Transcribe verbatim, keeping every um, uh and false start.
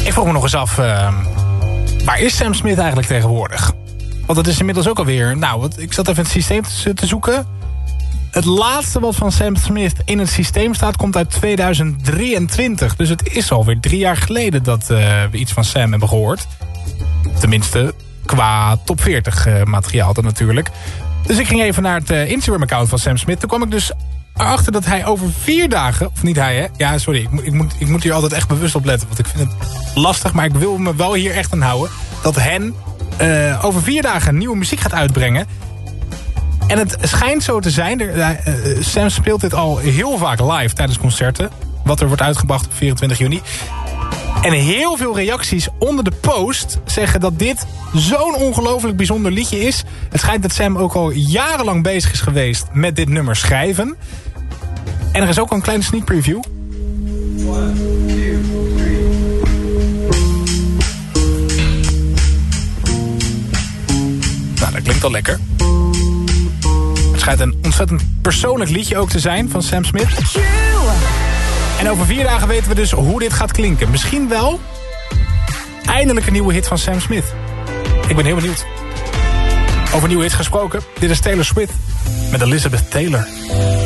Ik vroeg me nog eens af, uh, waar is Sam Smith eigenlijk tegenwoordig? Want dat is inmiddels ook alweer... Nou, wat, ik zat even in het systeem te, te zoeken. Het laatste wat van Sam Smith in het systeem staat... komt uit tweeduizend drieëntwintig. Dus het is alweer drie jaar geleden dat uh, we iets van Sam hebben gehoord. Tenminste, qua top veertig uh, materiaal dan natuurlijk. Dus ik ging even naar het uh, Instagram-account van Sam Smith. Toen kwam ik dus erachter dat hij over vier dagen... Of niet hij, hè? Ja, sorry. Ik, ik, moet, ik moet hier altijd echt bewust op letten. Want ik vind het lastig, maar ik wil me wel hier echt aan houden. Dat hen uh, over vier dagen nieuwe muziek gaat uitbrengen. En het schijnt zo te zijn... Er, uh, uh, Sam speelt dit al heel vaak live tijdens concerten. Wat er wordt uitgebracht op vierentwintig juni. En heel veel reacties onder de post zeggen dat dit zo'n ongelooflijk bijzonder liedje is. Het schijnt dat Sam ook al jarenlang bezig is geweest met dit nummer schrijven. En er is ook een kleine sneak preview. One, two, three. Nou, dat klinkt al lekker. Het schijnt een ontzettend persoonlijk liedje ook te zijn van Sam Smith. En over vier dagen weten we dus hoe dit gaat klinken. Misschien wel eindelijk een nieuwe hit van Sam Smith. Ik ben heel benieuwd. Over nieuwe hits gesproken. Dit is Taylor Swift met Elizabeth Taylor.